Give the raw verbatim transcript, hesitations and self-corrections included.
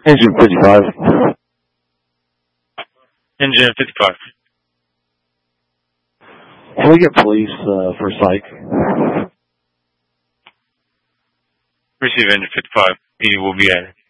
Engine fifty-five. Engine fifty-five. Can we get police uh, for psych? Receive engine fifty-five. He will be added.